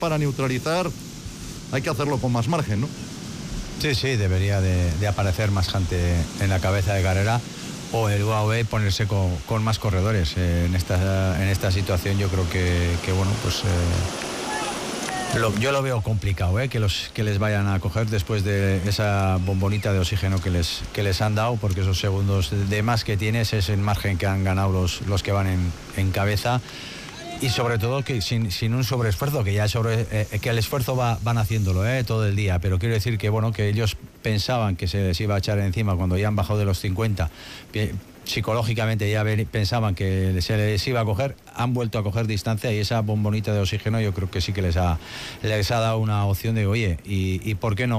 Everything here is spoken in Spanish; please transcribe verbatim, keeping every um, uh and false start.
para neutralizar hay que hacerlo con más margen, ¿no? Sí, sí, debería de, de aparecer más gente en la cabeza de carrera o el U A V ponerse con, con más corredores. Eh, en, esta, en esta situación yo creo que, que bueno, pues eh, lo, yo lo veo complicado, eh, que, los, que les vayan a coger después de esa bombonita de oxígeno que les, que les han dado, porque esos segundos de más que tienes es el margen que han ganado los, los que van en, en cabeza. Y sobre todo que sin, sin un sobreesfuerzo, que ya sobre, eh, que el esfuerzo va, van haciéndolo eh, todo el día, pero quiero decir que bueno, que ellos pensaban que se les iba a echar encima cuando ya han bajado de los cincuenta, psicológicamente ya pensaban que se les iba a coger, han vuelto a coger distancia y esa bombonita de oxígeno yo creo que sí que les ha, les ha dado una opción de oye, y, y ¿por qué no